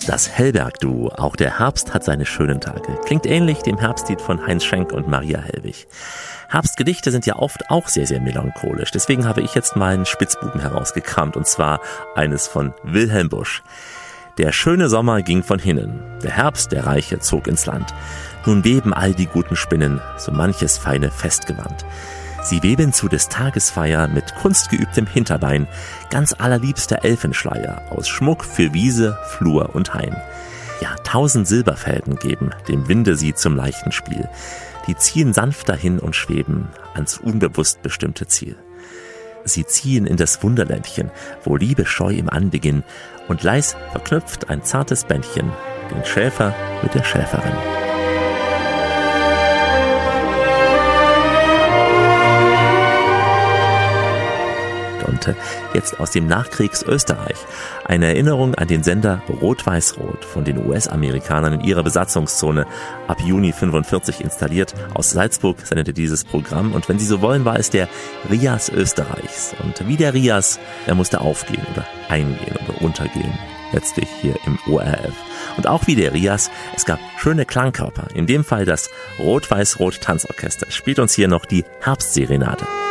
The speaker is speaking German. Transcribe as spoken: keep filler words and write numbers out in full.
Das Hellberg-Duo, auch der Herbst hat seine schönen Tage. Klingt ähnlich dem Herbstlied von Heinz Schenk und Maria Helwig. Herbstgedichte sind ja oft auch sehr, sehr melancholisch. Deswegen habe ich jetzt mal einen Spitzbuben herausgekramt, und zwar eines von Wilhelm Busch. Der schöne Sommer ging von hinnen, der Herbst, der Reiche, zog ins Land. Nun weben all die guten Spinnen so manches feine Festgewand. Sie weben zu des Tages Feier mit kunstgeübtem Hinterbein ganz allerliebster Elfenschleier aus Schmuck für Wiese, Flur und Hain. Ja, tausend Silberfäden geben dem Winde sie zum leichten Spiel. Die ziehen sanft dahin und schweben ans unbewusst bestimmte Ziel. Sie ziehen in das Wunderländchen, wo Liebe scheu im Anbeginn, und leis verknüpft ein zartes Bändchen den Schäfer mit der Schäferin. Jetzt aus dem Nachkriegs-Österreich. Eine Erinnerung an den Sender Rot-Weiß-Rot, von den U S-Amerikanern in ihrer Besatzungszone ab Juni fünfundvierzig installiert. Aus Salzburg sendete dieses Programm, und wenn Sie so wollen, war es der Rias Österreichs. Und wie der Rias, er musste aufgehen oder eingehen oder untergehen. Letztlich hier im O R F. Und auch wie der Rias, es gab schöne Klangkörper. In dem Fall das Rot-Weiß-Rot Tanzorchester. Spielt uns hier noch die Herbstserenade.